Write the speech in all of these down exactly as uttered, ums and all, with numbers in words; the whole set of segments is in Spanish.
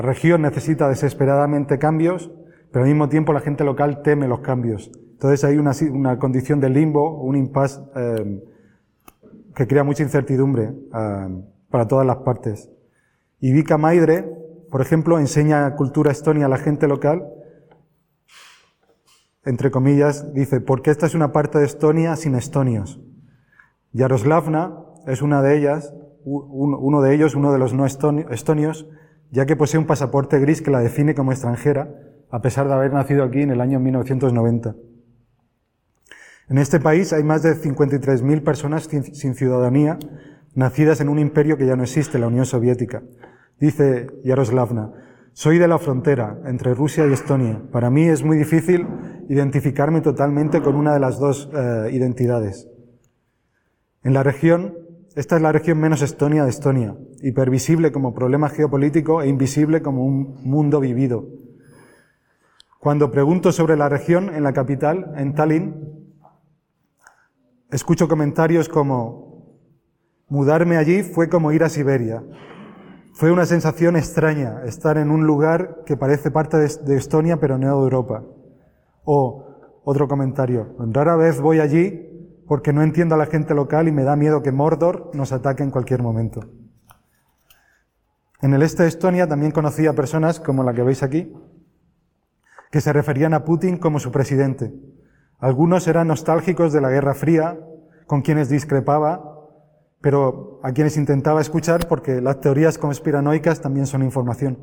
La región necesita desesperadamente cambios, pero al mismo tiempo la gente local teme los cambios. Entonces hay una, una condición de limbo, un impasse eh, que crea mucha incertidumbre eh, para todas las partes. Y Vika Maidre, por ejemplo, enseña cultura estonia a la gente local, entre comillas, dice, porque esta es una parte de Estonia sin estonios. Yaroslavna es una de ellas, uno de ellos, uno de los no estonios, ya que posee un pasaporte gris que la define como extranjera, a pesar de haber nacido aquí en el año mil novecientos noventa. En este país hay más de cincuenta y tres mil personas sin ciudadanía, nacidas en un imperio que ya no existe, la Unión Soviética. Dice Yaroslavna, soy de la frontera entre Rusia y Estonia. Para mí es muy difícil identificarme totalmente con una de las dos eh, identidades. En la región, esta es la región menos estonia de Estonia, hipervisible como problema geopolítico e invisible como un mundo vivido. Cuando pregunto sobre la región en la capital, en Tallinn, escucho comentarios como mudarme allí fue como ir a Siberia. Fue una sensación extraña estar en un lugar que parece parte de Estonia pero no de Europa. O otro comentario, rara vez voy allí porque no entiendo a la gente local y me da miedo que Mordor nos ataque en cualquier momento. En el este de Estonia también conocí a personas como la que veis aquí, que se referían a Putin como su presidente. Algunos eran nostálgicos de la Guerra Fría, con quienes discrepaba, pero a quienes intentaba escuchar porque las teorías conspiranoicas también son información.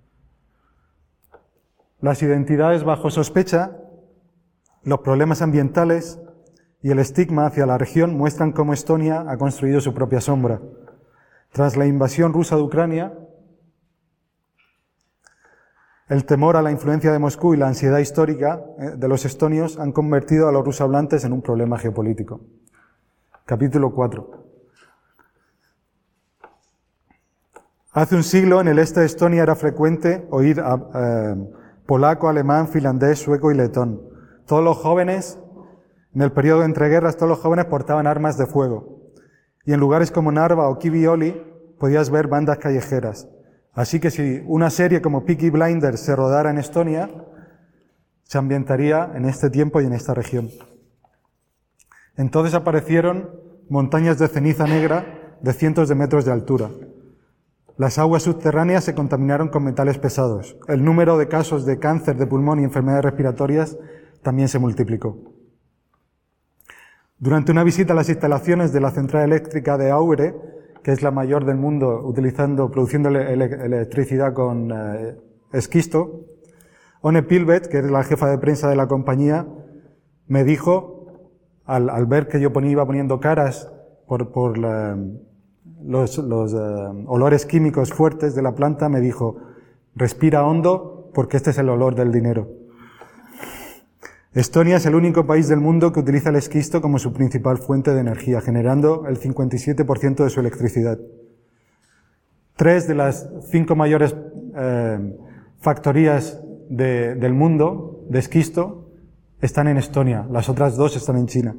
Las identidades bajo sospecha, los problemas ambientales y el estigma hacia la región muestran cómo Estonia ha construido su propia sombra. Tras la invasión rusa de Ucrania, el temor a la influencia de Moscú y la ansiedad histórica de los estonios han convertido a los rusohablantes en un problema geopolítico. Capítulo cuatro. Hace un siglo en el este de Estonia era frecuente oír a, eh, polaco, alemán, finlandés, sueco y letón. Todos los jóvenes, en el periodo de entreguerras, todos los jóvenes portaban armas de fuego. Y en lugares como Narva o Kivioli podías ver bandas callejeras. Así que si una serie como Peaky Blinders se rodara en Estonia, se ambientaría en este tiempo y en esta región. Entonces aparecieron montañas de ceniza negra de cientos de metros de altura. Las aguas subterráneas se contaminaron con metales pesados. El número de casos de cáncer de pulmón y enfermedades respiratorias también se multiplicó. Durante una visita a las instalaciones de la central eléctrica de Aure, que es la mayor del mundo utilizando, produciendo ele ele electricidad con eh, esquisto, One Pilvet, que es la jefa de prensa de la compañía, me dijo, al, al ver que yo ponía, iba poniendo caras por, por la, los, los uh, olores químicos fuertes de la planta, me dijo, respira hondo porque este es el olor del dinero. Estonia es el único país del mundo que utiliza el esquisto como su principal fuente de energía, generando el cincuenta y siete por ciento de su electricidad. Tres de las cinco mayores eh, factorías de, del mundo de esquisto están en Estonia, las otras dos están en China.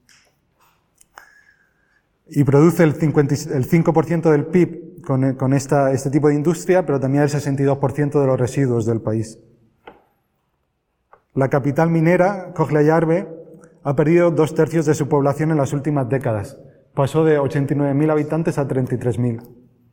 Y produce el, cincuenta, el cinco por ciento del P I B con, con esta, este tipo de industria, pero también el sesenta y dos por ciento de los residuos del país. La capital minera, Kohtla-Järve, ha perdido dos tercios de su población en las últimas décadas. Pasó de ochenta y nueve mil habitantes a treinta y tres mil.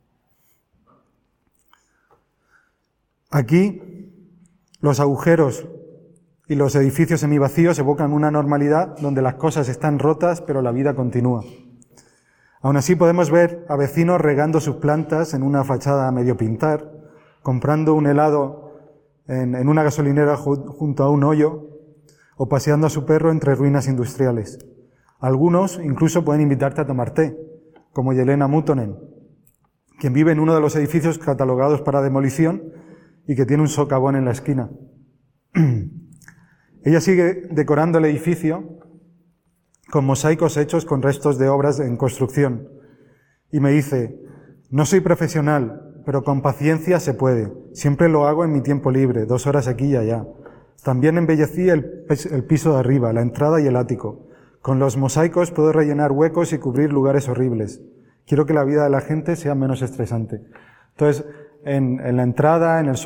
Aquí, los agujeros y los edificios semivacíos evocan una normalidad donde las cosas están rotas, pero la vida continúa. Aún así podemos ver a vecinos regando sus plantas en una fachada a medio pintar, comprando un helado en, en una gasolinera ju junto a un hoyo, o paseando a su perro entre ruinas industriales. Algunos incluso pueden invitarte a tomar té, como Yelena Mutonen, quien vive en uno de los edificios catalogados para demolición y que tiene un socavón en la esquina. Ella sigue decorando el edificio con mosaicos hechos con restos de obras en construcción. Y me dice, no soy profesional, pero con paciencia se puede. Siempre lo hago en mi tiempo libre, dos horas aquí y allá. También embellecí el, el piso de arriba, la entrada y el ático. Con los mosaicos puedo rellenar huecos y cubrir lugares horribles. Quiero que la vida de la gente sea menos estresante. Entonces, en, en la entrada, en el